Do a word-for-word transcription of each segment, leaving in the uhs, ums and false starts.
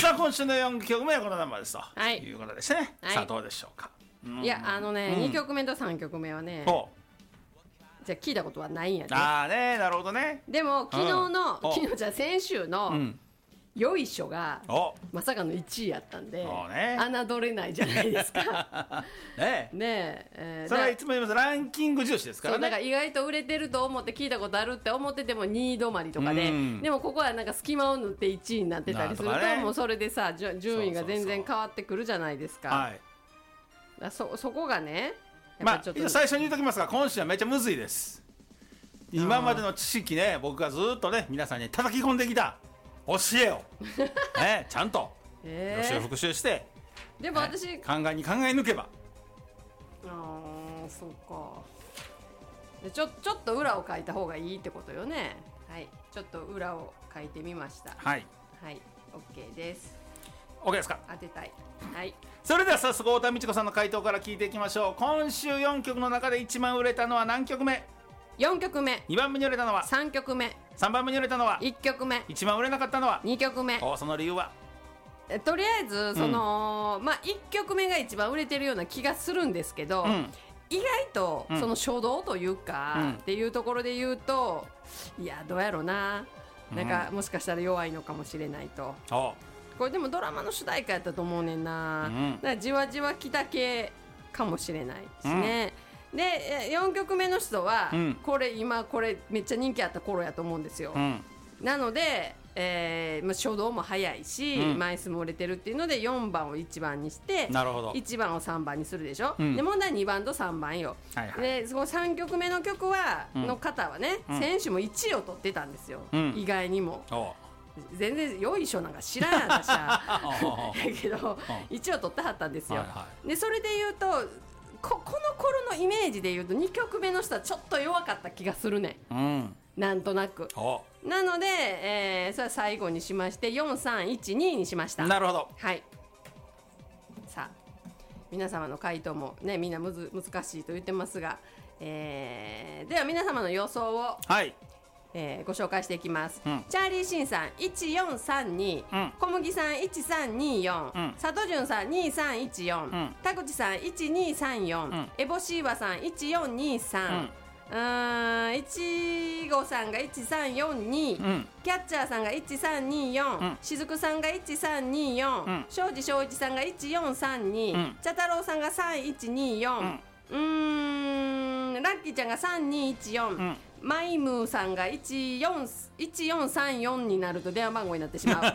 さあ今週のよんきょくめはこのナンバーですと、 はい、 いうことですね、はい、さあどうでしょうか。 いやあのね、うん、にきょくめとさんきょくめはねじゃ聞いたことはないんやね。 ああね、なるほどね。 でも昨日の、うん、昨日じゃ先週の、うんよいしょがまさかのいちいやったんで、ね、侮れないじゃないですかねえねえ、えー、 それはいつも言いますランキング重視ですからね。 そうだから意外と売れてると思って聞いたことあるって思っててもにい止まりとかで、うん、でもここはなんか隙間を縫っていちいになってたりすると、ね、もうそれでさ順位が全然変わってくるじゃないですか。そうそうそう、はい、だ そ, そこがねやっぱちょっと、まあ、最初に言うときますが今週はめっちゃむずいです。今までの知識ね僕がずっとね皆さんに叩き込んできた教えを、ね、ちゃんと予習復習して、 えー、でも私、 ね、考えに考え抜けばあーそうかでちょ、ちょっと裏を書いた方がいいってことよね。はいちょっと裏を書いてみました。 はいはい OK です。 OK ですか。 当てたい。はいそれでは早速太田美智子さんの回答から聞いていきましょう。今週よんきょくの中で一番売れたのは何曲目。 よんきょくめ。 にばんめに売れたのはさんきょくめ。 さんばんめに売れたのはいっきょくめ。 一番売れなかったのはにきょくめ。 おその理由は。 とりあえずその、うん、まあいっきょくめが一番売れてるような気がするんですけど、うん、意外とその初動というか、うん、っていうところで言うといやどうやろうな、なんかもしかしたら弱いのかもしれないと、うん、これでもドラマの主題歌やったと思うねんな、うん、だからじわじわきた系かもしれないですね、うん、でよんきょくめの人は、うん、これ今これめっちゃ人気あった頃やと思うんですよ、うん、なので、えーまあ、初動も早いし、うん、枚数も売れてるっていうのでよんばんをいちばんにしてなるほどいちばんをさんばんにするでしょ、うん、で問題はにばんとさんばんよ、はいはい、でそのさんきょくめの曲は、うん、の方はね、うん、先週もいちいを取ってたんですよ、うん、意外にも全然よいしょなんか知らんやん私はだけどいちいを取ってはったんですよ、はいはい、でそれで言うとこ, この頃のイメージで言うとにきょくめの人はちょっと弱かった気がするね、うん、なんとなくなので、えー、それは最後にしましてよんさんいちににしました。 なるほど、 はい、さあ皆様の回答もねみんなむず難しいと言ってますが、えー、では皆様の予想を、 はいえー、ご紹介していきます、うん、チャーリーシンさんいちよんさんに、うん、小麦さんいちさんによん、うん、佐藤潤さんにさんいちよん、うん、田口さんいちにさんよん、うん、エボシーワさんいちよんにさん、うんうーんいちごさんがいちさんよんに、うん、キャッチャーさんがいちさんによん、うん、しずくさんがいちさんによん、うん、庄司正一さんがいちよんさんに、うん、茶太郎さんがさんいちによん、うん、うーんラッキーちゃんがさんにいちよん、うん、マイムーさんがいちよんさんよんになると電話番号になってしまう、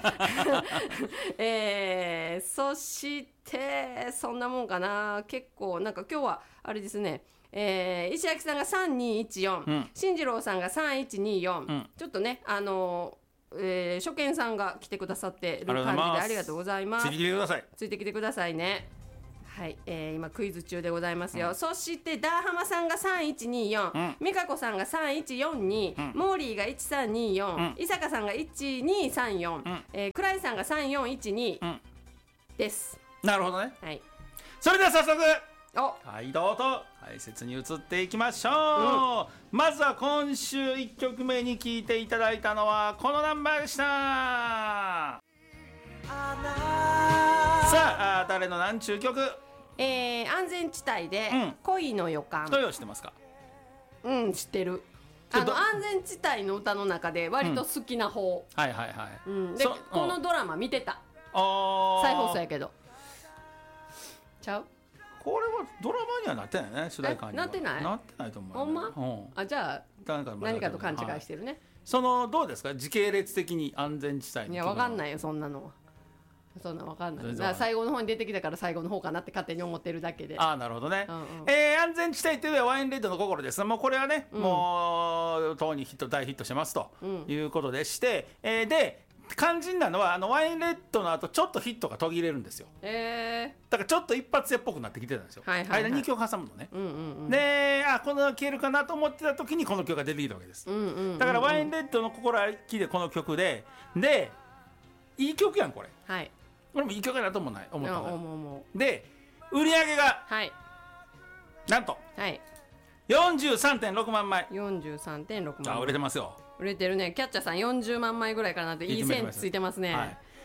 えー、そしてそんなもんかな。結構なんか今日はあれですね、えー、石焼さんがさんにいちよん、うん、進次郎さんがさんいちによん、うん、ちょっとねあのーえー、初見さんが来てくださってる感じでありがとうございます。 ついてきてください。 ついてきてくださいね。はい、えー、今クイズ中でございますよ、うん、そしてダーハマさんがさんいちによん、うん、美香子さんがさんいちよんに、うん、モーリーがいちさんによん、うん、伊坂さんがいちにさんよん、うんえー、クライさんがさんよんいちに、うん、です。 なるほどね、 はい、 それでは早速おはいどうぞ解説に移っていきましょう、うん、まずは今週いっきょくめに聴いていただいたのはこのナンバーでした。さあ誰の何ちゅう曲、 えー、安全地帯で、うん、恋の予感。 どう知ってますか。 うん知ってる。あの安全地帯の歌の中で割と好きな方、 うん、はいはいはい、 うん、でこのドラマ見てた。 あ再放送やけどちゃう。 これはドラマにはなってないね、主題歌には。 なってないなってないと思う、ね、 ほんま、 うん、 あじゃあ何かと勘違いしてるね、はい、 そのどうですか時系列的に安全地帯の。 いや分かんないよそんなのは。そんな分かんない。だから最後の方に出てきたから最後の方かなって勝手に思ってるだけで。 ああなるほどね、うんうんえー、安全地帯というのはワインレッドの心です。もうこれはね、うん、もうとうにヒット大ヒットしてますということでして、うんえー、で肝心なのはあのワインレッドの後ちょっとヒットが途切れるんですよ、 えー、 だからちょっと一発屋っぽくなってきてたんですよ、はいはいはい、間にきょく挟むのね、うんうんうん、であこの消えるかなと思ってた時にこの曲が出てきたわけです、うんうんうんうん、だからワインレッドの心はきでこの曲ででいい曲やんこれ、 はい、 これもいい曲やなと思わない思ったの思うで売り上げが、 はい、 なんと、 はい、 よんじゅうさんてんろくまんまい。 よんじゅうさんてんろくまんまい。 あ売れてますよ。 売れてるね。キャッチャーさんよんじゅうまんまいぐらいかなっていい線ついてますね、はい、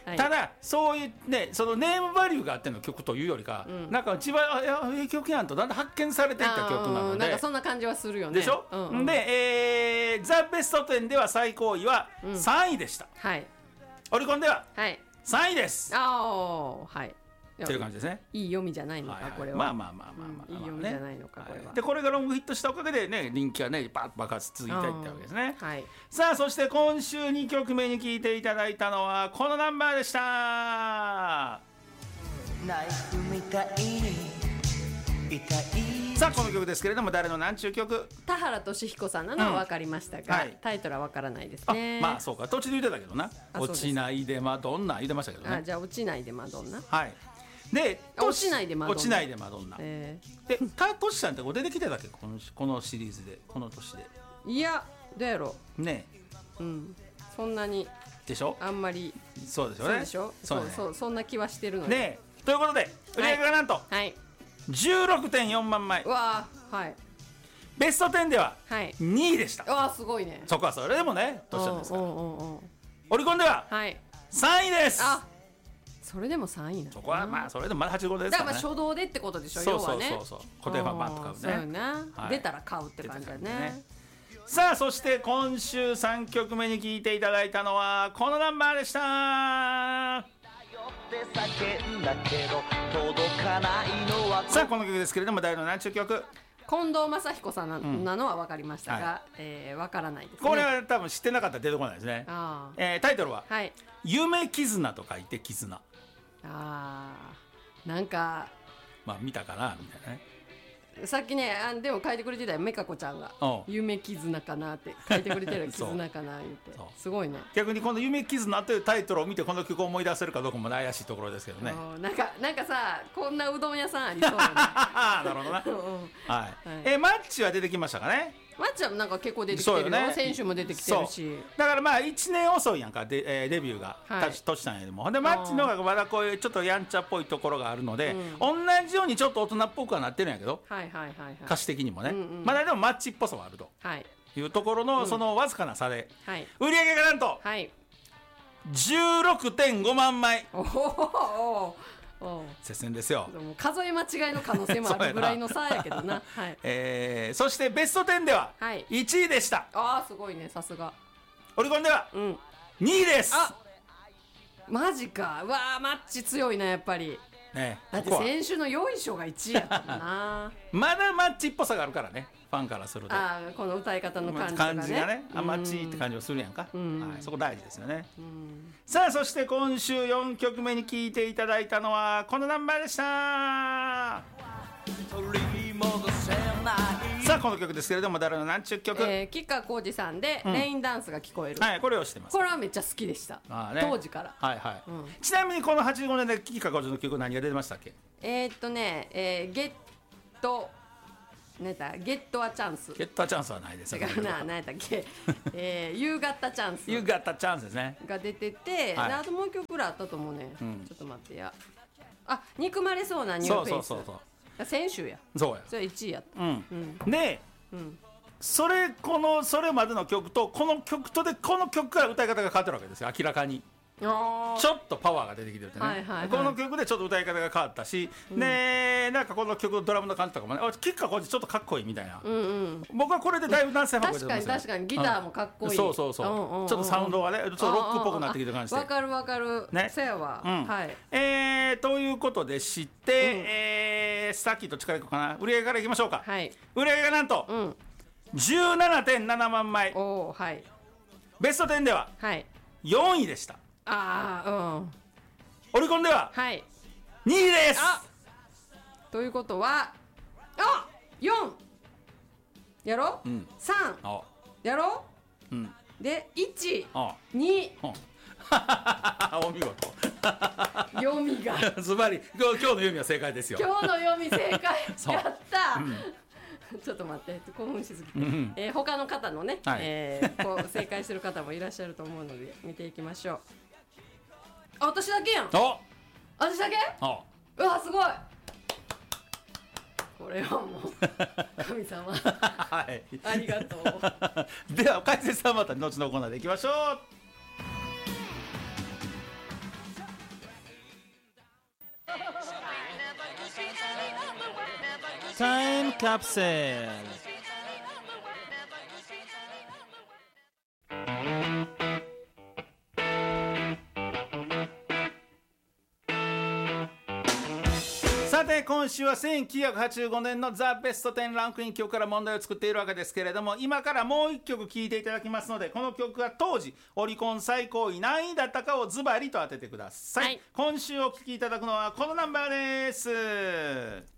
はい、 ただそういうねそのネームバリューがあっての曲というよりか、うん、なんか一番いやいい曲やんとだんだん発見されていった曲なので、 なんかそんな感じはするよね。 でしょ、うんうん、で、えー、ザ・ベストテンでは最高位はさんいでした、 うん、はい、 オリコンでははいさんいです。 ああ、はい。 という感じですね。 いい読みじゃないのか、はいはい、これは。 まあまあまあまあまあ、 うん、いい読みじゃないのか、これは。 でこれがロングヒットしたおかげでね人気はねバッ爆発続いていったわけですね。 はい。 さあそして今週にきょくめに聴いていただいたのはこのナンバーでした。ナイフみたいに痛い。さあこの曲ですけれども誰のなんちゅう曲。 田原俊彦さんなのは分かりましたが、うんはい、タイトルは分からないですね。 あまあそうか途中で言ってたけどな。落ちないでマドンナ言ってましたけどね。 あじゃあ落ちないでマドンナ。 はい。で落ちないでマドンナ。 落ちないでマドンナ。えー、でタトシさんってこう出てきてたっけこのこのシリーズでこの年で。 いやどうやろう。ね。 うんそんなに。 でしょ。 あんまり。 そうですよね。 そうでしょ。そうそうそうそんな気はしてるので。ねということで売り上げがなんと。 はい。 じゅうろくてんよんまんまい。 わあはい。 ベストテンではにいでした。 わあすごいね。 そこはそれでもねどうしたんですか。オリコンではさんいです。 あそれでもさんいなの。 そこはまあそれでもまだはちじゅうごですからね。 だからまあ初動でってことでしょ。 そうそうそうそう固定ファンバンと買うね。 そうね出たら買うって感じだね。 さあそして今週さんきょくめに聴いていただいたのはこのナンバーでした。さあこの曲ですけれども誰の何ちゅう曲。 近藤正彦さん な,、うん、なのは分かりましたが、はいえー、分からないですね。 これは多分知ってなかったら出てこないですね。あ、えー、タイトルは、はい、夢絆と書いて絆。 あーなんかまあ見たかなみたいなね。 さっきねあでも書いてくれてたよめかこちゃんが夢絆かなって書いてくれてる絆かな言ってすごいね。 逆にこの夢絆というタイトルを見てこの曲を思い出せるかどうかも怪しいところですけどね。 なんかなんかさこんなうどん屋さんありそうだねなるほどな、うんはいはい、えマッチは出てきましたかね。 マッチはなんか結構出てきてるよ、ね、選手も出てきてるしだからまあいちねん遅いやんか デ,、えー、デビューが、はい、トシさんよりもでマッチの方がまだこういうちょっとやんちゃっぽいところがあるので、うん、同じようにちょっと大人っぽくはなってるんやけど、はいはいはいはい、歌詞的にもね、うんうん、まだでもマッチっぽさはあると、はい、いうところのそのわずかな差で、うんはい、売り上げがなんと、はい、じゅうろくてんごまんまい。おお接戦ですよ。 数え間違いの可能性もあるぐらいの差やけどな、はいえー、そしてベストテンではいちいでした、はい、 あーすごいねさすが。 オリコンではにいです、うん、あマジか。うわーマッチ強いなやっぱり、ね、だって先週のよいしょがいちいやったもんなまだマッチっぽさがあるからねファンからすると。 あこの歌い方の感じがね、 感じがねあマッチって感じをするやんか、うんはい、そこ大事ですよね。うんさあそして今週よんきょくめに聴いていただいたのはこのナンバーでした。さあこの曲ですけれども誰のなんちゅう曲、 えー、吉川晃司さんで、うん、レインダンスが聞こえる、 はい、これを知ってます。 これはめっちゃ好きでした、あ、ね、当時から、 はいはいうん、ちなみにこのはちじゅうごねんで吉川晃司の曲何が出てましたっけ。 えー、っとね、えー、ゲット何やったゲットはチャンス。 ゲットはチャンスはないですよ。な何やったっけ、えー、夕方チャンス。 夕方チャンスですね。 が出てて、はい、あともう一曲ぐらいあったと思うね、うん。ちょっと待ってや。あ、憎まれそうなニューフェイス。そうそうそうそう。先週や。 そうや。 それいちいやった。 うんうん、で、うん、それこのそれまでの曲とこの曲とでこの曲から歌い方が変わってるわけですよ明らかに。ちょっとパワーが出てきてるってね、はいはいはい、この曲でちょっと歌い方が変わったし、うん、でなんかこの曲のドラムの感じとかもね吉川晃司ちょっとかっこいいみたいな、うんうん、僕はこれでだいぶ男性ファンが出てますよ。 確かに確かにギターもかっこいい、うん、 そうそうそう、うんうんうん、ちょっとサウンドがねちょっとロックっぽくなってきてる感じでわかるわかるねせやわ、うんはいえー、ということでして、うんえー、さっきと力いこうかな売り上げからいきましょうか、はい、売り上げがなんと、うん、じゅうななてんななまんまい。お、はい、ベストテンではよんいでした。 ああうんオリコンではにいです。 あということはあよんやろ、うん、さんやろ、うん、でいちにお見事読みがズバリ今日の読みは正解ですよ。 今日の読み正解やった、うん、ちょっと待って興奮しすぎて、うんえー、他の方のね、はいえー、こう正解してる方もいらっしゃると思うので見ていきましょう。あ、私だけやん。あ、私だけ？あ、うわすごい。これはもう神様、はい、ありがとう。 では解説はまた後のコーナーでいきましょう。 タイムカプセル。さて今週はせんきゅうひゃくはちじゅうごねんのザ・ベストテンランクイン曲から問題を作っているわけですけれども、今からもういっきょく聴いていただきますので、この曲が当時オリコン最高位何位だったかをズバリと当ててください、はい、今週お聴きいただくのはこのナンバーです。